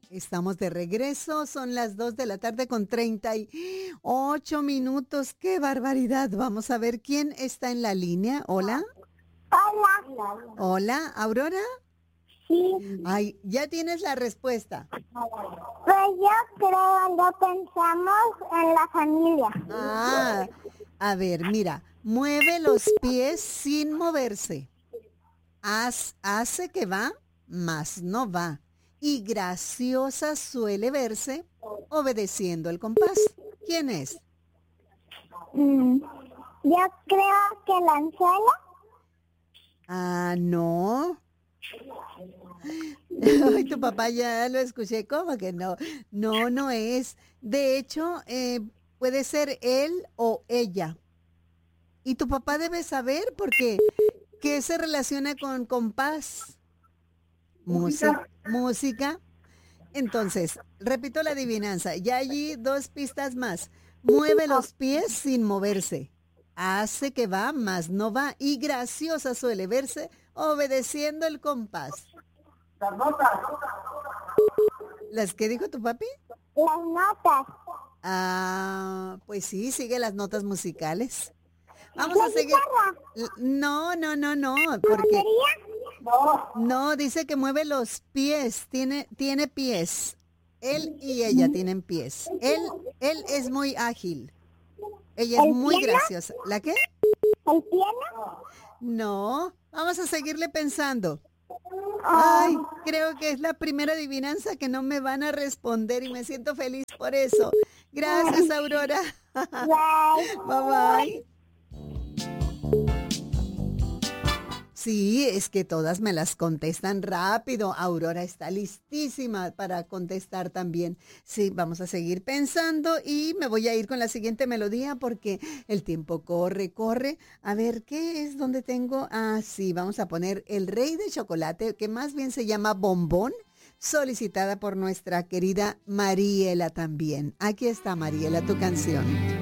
Estamos de regreso, son las 2 de la tarde con 38 minutos. ¡Qué barbaridad! Vamos a ver quién está en la línea. Hola. Hola. Hola, Aurora. Sí. Ay, ya tienes la respuesta. Pues yo creo, no pensamos en la familia. A ver, mira, mueve los pies sin moverse. Hace que va, mas no va. Y graciosa suele verse obedeciendo el compás. ¿Quién es? Yo creo que el anzuelo. No. Ay, tu papá ya lo escuché, ¿cómo que no? No, no es. De hecho, puede ser él o ella. Y tu papá debe saber porque ¿qué se relaciona con compás? Música. Entonces, repito la adivinanza. Ya allí 2 pistas más. Mueve los pies sin moverse. Hace que va, mas no va. Y graciosa suele verse obedeciendo el compás. ¿Las que dijo tu papi? Las notas. Pues sí, sigue las notas musicales. Vamos La a seguir. guitarra. No, porque ¿Batería? no, dice que mueve los pies, tiene pies. Él y ella tienen pies. Él es muy ágil. Ella es ¿El muy piano? graciosa. ¿La qué? ¿El piano? No, vamos a seguirle pensando. Ay, creo que es la primera adivinanza que no me van a responder y me siento feliz por eso. Gracias, Aurora. Bye. Bye bye. Sí, es que todas me las contestan rápido. Aurora está listísima para contestar también. Sí, vamos a seguir pensando y me voy a ir con la siguiente melodía porque el tiempo corre. A ver, ¿qué es donde tengo? Sí, vamos a poner El Rey de Chocolate, que más bien se llama Bombón, solicitada por nuestra querida Mariela también. Aquí está, Mariela, tu canción.